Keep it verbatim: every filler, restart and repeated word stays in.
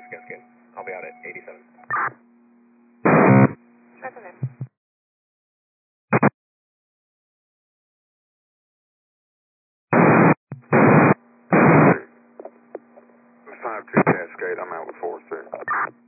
skin, skin. I'll be out at eighty-seven. That's okay. five two Cascade, I'm out with four three.